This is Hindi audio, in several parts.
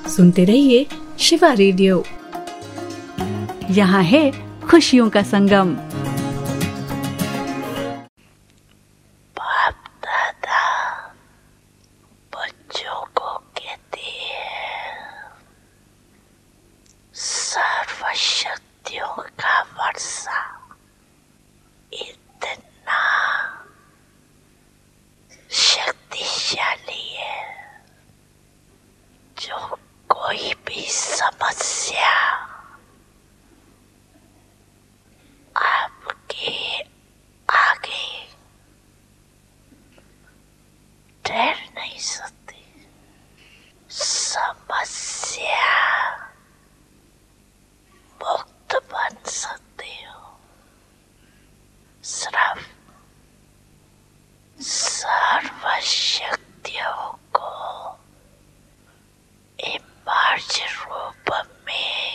सुनते रहिए शिवा रेडियो। यहाँ है खुशियों का संगम। बाप दादा बच्चों को कहते हैं सर्वशक्तियों का वर्षा, इतना शक्तिशाली है जो कोई भी समस्या आपके आगे ठहर नहीं सकती। समस्या मुक्त बन सकते हो सिर्फ सर्वशक्तियों को इमर्ज रूप में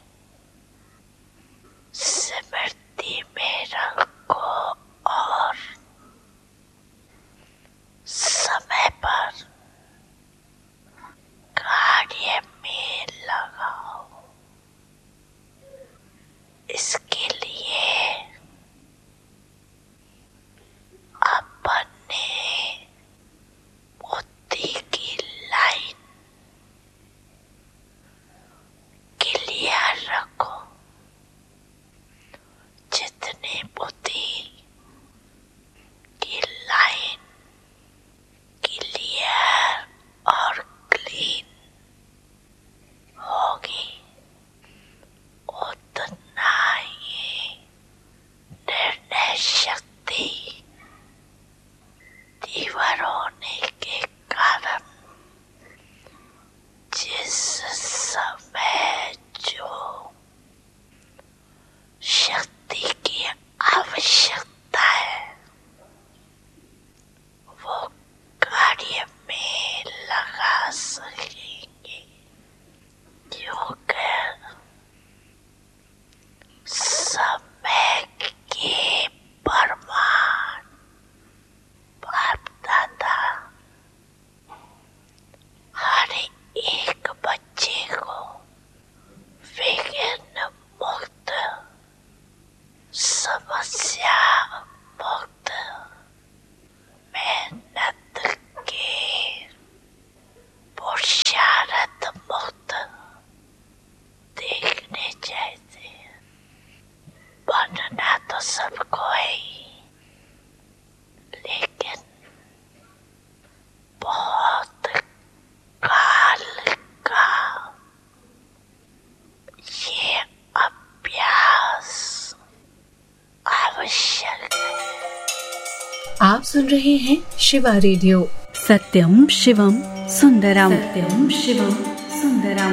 स्मृति में रखो और समय पर कार्य में लगाओ। इसके लिए अपने बुद्धि की लाइन क्लियर रखो। जितनी बुद्धि की लाइन क्लियर और क्लीन होगी, उतना ही निर्णय शक्ति तीव्र होने के कारण जिस समय जो शक्ति की आवश्यकता है वो कार्य में लगा सकेंगे, क्योंकि समय के प्रमाण बाप दादा हर एक बच्चे को विघ्न मुक्त, समस्या मुक्त, मेहनत के पुरुषार्थ मुक्त देखने चाहिए। बनना तो सबको है ही, लेकिन बहुत काल का ये अभ्यास आवश्यक है। आप सुन रहे हैं शिवा रेडियो। सत्यम शिवम सुंदरम। सत्यम शिवम सुंदरम।